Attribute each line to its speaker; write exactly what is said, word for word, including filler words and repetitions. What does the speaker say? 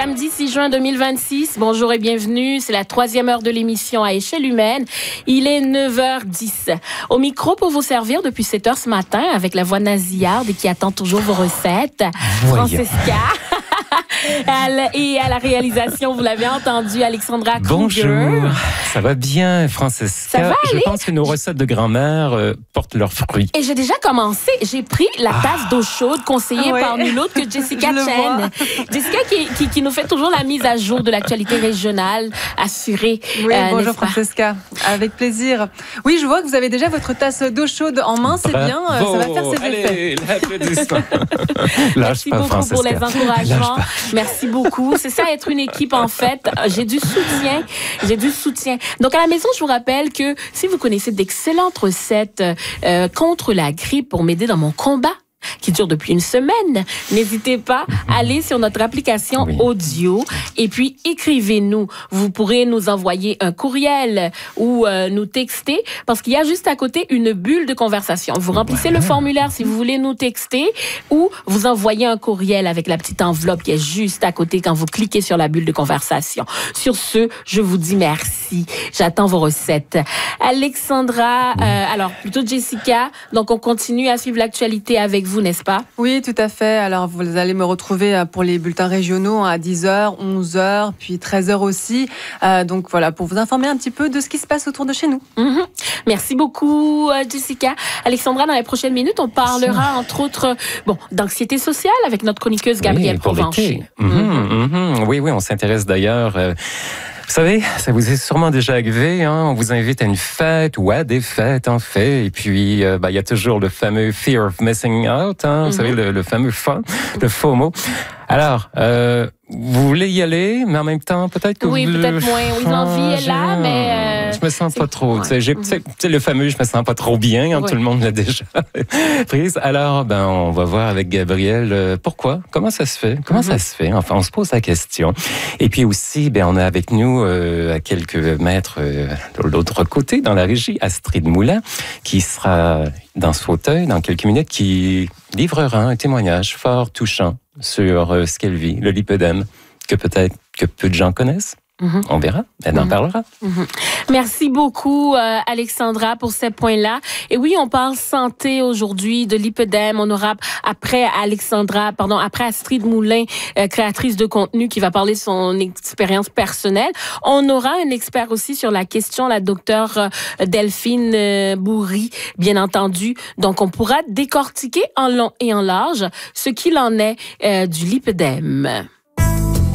Speaker 1: Samedi six juin deux mille vingt-six, bonjour et bienvenue. C'est la troisième heure de l'émission à échelle humaine. Il est neuf heures dix. Au micro pour vous servir depuis sept heures ce matin avec la voix nasillarde et qui attend toujours vos recettes.
Speaker 2: Voyons.
Speaker 1: Francesca. Et à la réalisation, vous l'avez entendu, Alexandra Kruger.
Speaker 2: Bonjour, ça va bien, Francesca?
Speaker 1: Ça va aller?
Speaker 2: Je pense que nos recettes de grand-mère euh, portent leurs fruits.
Speaker 1: Et j'ai déjà commencé. J'ai pris la tasse
Speaker 2: Ah.
Speaker 1: d'eau chaude conseillée
Speaker 3: Ouais.
Speaker 1: par nul autre que Jessica
Speaker 3: Je le
Speaker 1: Chen. Jessica qui, qui, qui nous fait toujours la mise à jour de l'actualité régionale assurée.
Speaker 3: Oui,
Speaker 1: euh,
Speaker 3: bonjour
Speaker 1: n'est-ce pas?
Speaker 3: Francesca, avec plaisir. Oui, je vois que vous avez déjà votre tasse d'eau chaude en main, c'est bien, euh, ça va faire ses effets.
Speaker 2: Allez, l'applaudissement. Lâche
Speaker 1: Merci
Speaker 2: pas,
Speaker 1: beaucoup
Speaker 2: Francesca.
Speaker 1: pour les encouragements.
Speaker 2: Lâche
Speaker 1: Merci beaucoup. C'est ça, être une équipe, en fait. J'ai du soutien. J'ai du soutien. Donc, à la maison, je vous rappelle que si vous connaissez d'excellentes recettes euh, contre la grippe pour m'aider dans mon combat, qui dure depuis une semaine, n'hésitez pas à aller sur notre application
Speaker 2: Oui.
Speaker 1: audio et puis écrivez-nous. Vous pourrez nous envoyer un courriel ou euh, nous texter parce qu'il y a juste à côté une bulle de conversation. Vous remplissez
Speaker 2: Voilà.
Speaker 1: le formulaire si vous voulez nous texter ou vous envoyez un courriel avec la petite enveloppe qui est juste à côté quand vous cliquez sur la bulle de conversation. Sur ce, je vous dis merci. J'attends vos recettes. Alexandra, euh, alors plutôt Jessica, donc on continue à suivre l'actualité avec vous, n'est-ce pas?
Speaker 3: Oui, tout à fait. Alors, vous allez me retrouver pour les bulletins régionaux à dix heures, onze heures, puis treize heures aussi. Euh, donc voilà, pour vous informer un petit peu de ce qui se passe autour de chez nous.
Speaker 1: Mm-hmm. Merci beaucoup, euh, Jessica. Alexandra, dans les prochaines minutes, on parlera, entre autres, euh, bon, d'anxiété sociale avec notre chroniqueuse Gabrielle
Speaker 2: Oui, pour
Speaker 1: Provencher.
Speaker 2: l'été. Mhm, mhm. Oui, oui, on s'intéresse d'ailleurs... euh, Vous savez, ça vous est sûrement déjà arrivé, hein? On vous invite à une fête ou à des fêtes, en fait. Et puis, euh, bah, il y a toujours le fameux fear of missing out, hein? Vous
Speaker 1: Mm-hmm.
Speaker 2: savez, le, le fameux F, le FOMO. Alors, euh, vous voulez y aller, mais en même temps, peut-être que
Speaker 1: Oui,
Speaker 2: vous...
Speaker 1: peut-être moins. Oui, l'envie est là,
Speaker 2: Ah,
Speaker 1: mais, euh,
Speaker 2: je me sens
Speaker 1: c'est-
Speaker 2: pas trop...
Speaker 1: ouais.
Speaker 2: Tu sais, j'ai- tu sais, tu sais, le fameux « je me sens pas trop bien hein, »,
Speaker 1: Ouais.
Speaker 2: tout le monde l'a déjà prise. Alors, ben, on va voir avec Gabrielle euh, pourquoi, comment ça se fait, comment
Speaker 1: Mm-hmm.
Speaker 2: ça se fait. Enfin, on se pose la question. Et puis aussi, ben, on a avec nous, euh, à quelques mètres euh, de l'autre côté, dans la régie, Astrid Moulin, qui sera dans ce fauteuil dans quelques minutes, qui livrera un témoignage fort touchant sur euh, ce qu'elle vit, le lipœdème, que peut-être que peu de gens connaissent.
Speaker 1: Mhm.
Speaker 2: On verra, elle en
Speaker 1: Mhm.
Speaker 2: parlera.
Speaker 1: Mhm. Merci beaucoup, euh, Alexandra, pour ces points-là. Et oui, on parle santé aujourd'hui, de lipœdème. On aura après Alexandra, pardon, après Astrid Moulin, euh, créatrice de contenu, qui va parler de son expérience personnelle. On aura un expert aussi sur la question, la docteure euh, Delphine euh, Bourri, bien entendu. Donc, on pourra décortiquer en long et en large ce qu'il en est euh, du lipœdème.